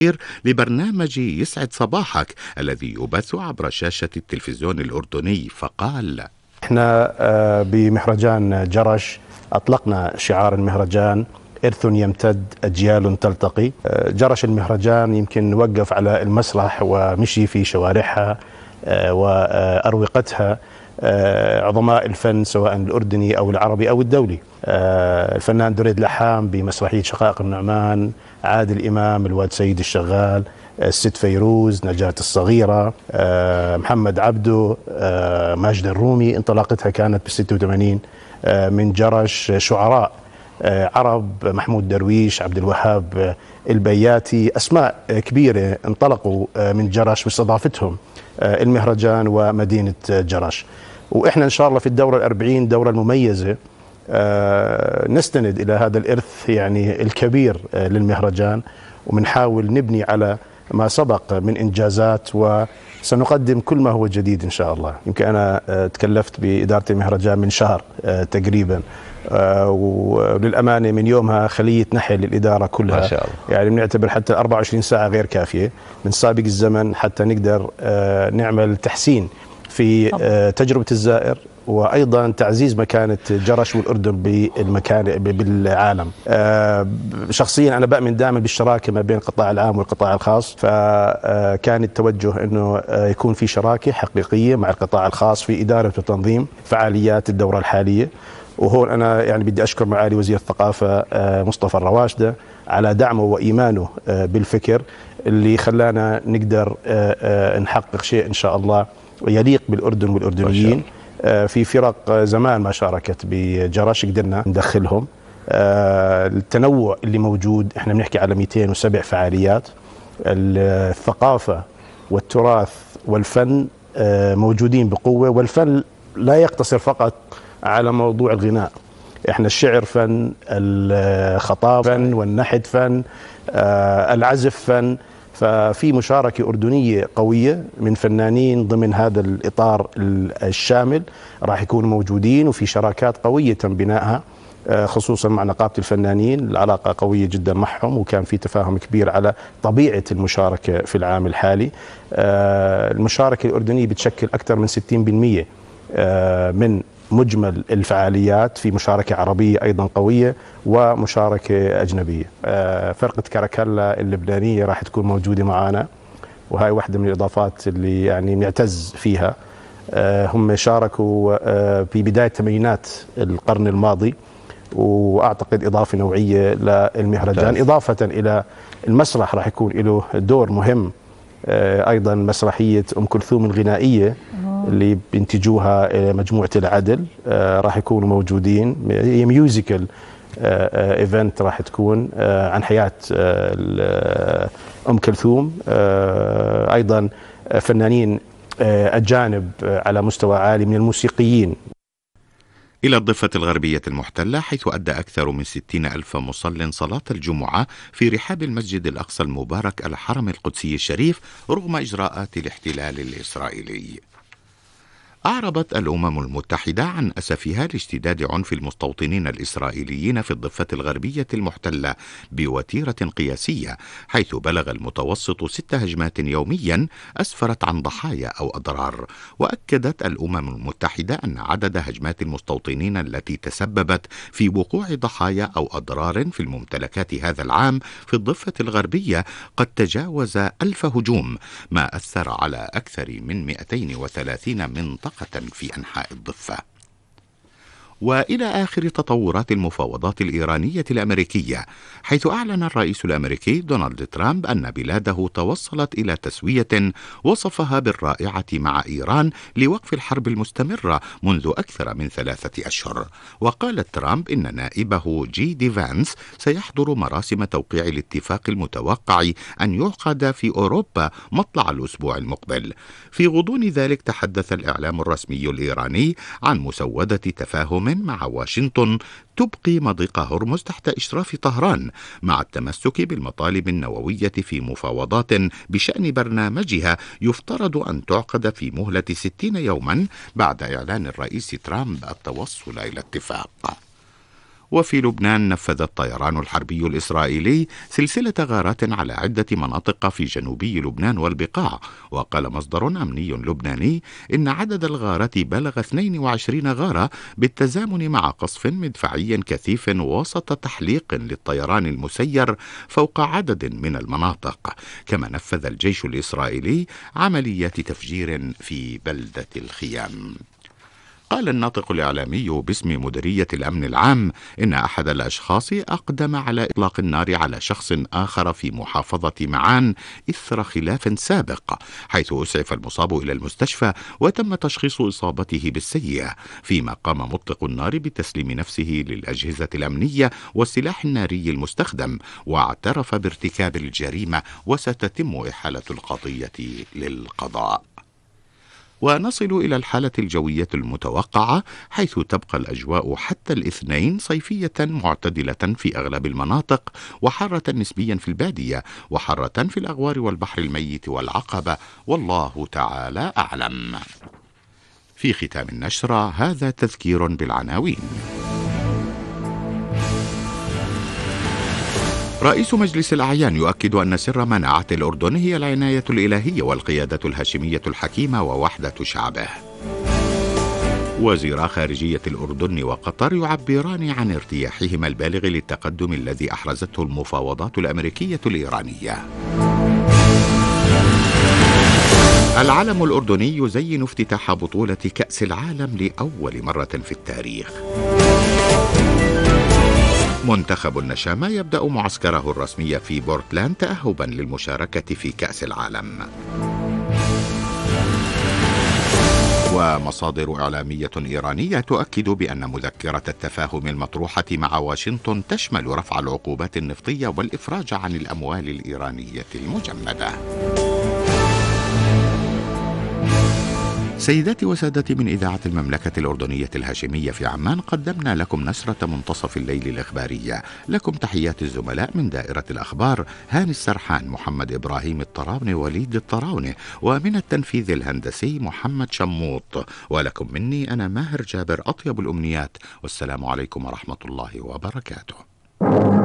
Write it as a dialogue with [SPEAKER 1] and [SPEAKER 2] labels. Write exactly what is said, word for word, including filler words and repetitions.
[SPEAKER 1] لبرنامج يسعد صباحك الذي يبث عبر شاشة التلفزيون الأردني، فقال:
[SPEAKER 2] احنا بمهرجان جرش أطلقنا شعار المهرجان: إرث يمتد أجيال تلتقي. جرش المهرجان يمكن وقف على المسرح ومشي في شوارعها وأروقتها عظماء الفن سواء الأردني أو العربي أو الدولي. الفنان دريد لحام بمسرحية شقائق النعمان، عادل إمام، الواد سيد الشغال، الست فيروز، نجاة الصغيرة، محمد عبده، ماجد الرومي. انطلاقتها كانت بالستة وثمانين من جرش. شعراء عرب، محمود درويش، عبد الوهاب البياتي، أسماء كبيرة انطلقوا من جرش واستضافتهم المهرجان ومدينة جرش. وإحنا إن شاء الله في الدورة الأربعين، دورة المميزة، نستند إلى هذا الإرث يعني الكبير للمهرجان، ومنحاول نبني على ما سبق من إنجازات، وسنقدم كل ما هو جديد إن شاء الله. يمكن أنا تكلفت بإدارة المهرجان من شهر تقريبا، وللأمانة من يومها خلية نحل الإدارة كلها ما شاء الله. يعني بنعتبر حتى أربعة وعشرين ساعة غير كافية من سابق الزمن حتى نقدر نعمل تحسين في تجربة الزائر، وأيضا تعزيز مكانة جرش والأردن بالمكان بالعالم. شخصيا أنا بأمن دائما بالشراكة ما بين القطاع العام والقطاع الخاص، فكان التوجه أنه يكون في شراكة حقيقية مع القطاع الخاص في إدارة وتنظيم فعاليات الدورة الحالية. وهون أنا يعني بدي أشكر معالي وزير الثقافة مصطفى الرواشدة على دعمه وإيمانه بالفكر اللي خلانا نقدر نحقق شيء إن شاء الله يليق بالأردن والأردنيين. في فرق زمان ما شاركت بجرش قدرنا ندخلهم. التنوع اللي موجود، احنا بنحكي على مئتين وسبع فعاليات. الثقافة والتراث والفن موجودين بقوة، والفن لا يقتصر فقط على موضوع الغناء. احنا الشعر فن، الخطاب فن، والنحت فن، العزف فن. ففي مشاركة أردنية قوية من فنانين ضمن هذا الإطار الشامل راح يكونوا موجودين، وفي شراكات قوية تم بنائها خصوصا مع نقابة الفنانين. العلاقة قوية جدا معهم، وكان في تفاهم كبير على طبيعة المشاركة في العام الحالي. المشاركة الأردنية بتشكل أكثر من ستين بالمئة من مجمل الفعاليات، في مشاركة عربية أيضا قوية ومشاركة أجنبية. فرقة كاراكلا اللبنانية راح تكون موجودة معنا، وهي واحدة من الإضافات اللي يعني نعتز فيها. هم شاركوا في بداية ثمانينات القرن الماضي، وأعتقد إضافة نوعية للمهرجان، إضافة إلى المسرح راح يكون له دور مهم. أيضا مسرحية أم كلثوم الغنائية اللي بينتجوها مجموعة العدل راح يكونوا موجودين. هي ميوزيكال ايفنت راح تكون عن حياة أم كلثوم. أيضا فنانين أجانب على مستوى عالي من الموسيقيين.
[SPEAKER 1] إلى الضفة الغربية المحتلة، حيث أدى أكثر من ستين ألف مصل صلاة الجمعة في رحاب المسجد الأقصى المبارك الحرم القدسي الشريف رغم إجراءات الاحتلال الإسرائيلي. أعربت الأمم المتحدة عن أسفها لاشتداد عنف المستوطنين الإسرائيليين في الضفة الغربية المحتلة بوتيرة قياسية، حيث بلغ المتوسط ست هجمات يوميا أسفرت عن ضحايا أو أضرار. وأكدت الأمم المتحدة أن عدد هجمات المستوطنين التي تسببت في وقوع ضحايا أو أضرار في الممتلكات هذا العام في الضفة الغربية قد تجاوز ألف هجوم، ما أثر على أكثر من مئتين وثلاثين منطقة في أنحاء الضفة. وإلى آخر تطورات المفاوضات الإيرانية الأمريكية، حيث أعلن الرئيس الأمريكي دونالد ترامب أن بلاده توصلت إلى تسوية وصفها بالرائعة مع إيران لوقف الحرب المستمرة منذ أكثر من ثلاثة أشهر. وقال ترامب إن نائبه جي دي فانس سيحضر مراسم توقيع الاتفاق المتوقع أن يعقد في أوروبا مطلع الأسبوع المقبل. في غضون ذلك تحدث الإعلام الرسمي الإيراني عن مسودة تفاهم مع واشنطن تبقي مضيق هرمز تحت إشراف طهران، مع التمسك بالمطالب النووية في مفاوضات بشأن برنامجها يفترض أن تعقد في مهلة ستين يوما بعد إعلان الرئيس ترامب التوصل إلى اتفاق. وفي لبنان نفذ الطيران الحربي الإسرائيلي سلسلة غارات على عدة مناطق في جنوبي لبنان والبقاع. وقال مصدر أمني لبناني إن عدد الغارات بلغ اثنين وعشرين غارة بالتزامن مع قصف مدفعي كثيف وسط تحليق للطيران المسير فوق عدد من المناطق. كما نفذ الجيش الإسرائيلي عمليات تفجير في بلدة الخيام. قال الناطق الإعلامي باسم مديرية الأمن العام إن أحد الأشخاص أقدم على إطلاق النار على شخص آخر في محافظة معان إثر خلاف سابق، حيث أسعف المصاب إلى المستشفى وتم تشخيص إصابته بالسيئة، فيما قام مطلق النار بتسليم نفسه للأجهزة الأمنية والسلاح الناري المستخدم، واعترف بارتكاب الجريمة وستتم إحالة القضية للقضاء. ونصل إلى الحالة الجوية المتوقعة، حيث تبقى الأجواء حتى الاثنين صيفية معتدلة في أغلب المناطق، وحارة نسبيا في البادية، وحارة في الأغوار والبحر الميت والعقبة، والله تعالى أعلم. في ختام النشرة هذا تذكير بالعناوين. رئيس مجلس الأعيان يؤكد أن سر مناعة الأردن هي العناية الإلهية والقيادة الهاشمية الحكيمة ووحدة شعبه. وزيرا خارجية الأردن وقطر يعبران عن ارتياحهما البالغ للتقدم الذي أحرزته المفاوضات الأمريكية الإيرانية. العلم الأردني يزين افتتاح بطولة كأس العالم لأول مرة في التاريخ. منتخب النشامة يبدأ معسكره الرسمي في بورتلاند تأهبا للمشاركة في كأس العالم. ومصادر إعلامية إيرانية تؤكد بأن مذكرة التفاهم المطروحة مع واشنطن تشمل رفع العقوبات النفطية والإفراج عن الأموال الإيرانية المجمدة. سيداتي وسادتي، من إذاعة المملكة الأردنية الهاشمية في عمان قدمنا لكم نشرة منتصف الليل الإخبارية. لكم تحيات الزملاء من دائرة الأخبار هاني السرحان، محمد إبراهيم الطراوني، وليد الطراوني، ومن التنفيذ الهندسي محمد شموط. ولكم مني أنا ماهر جابر أطيب الأمنيات، والسلام عليكم ورحمة الله وبركاته.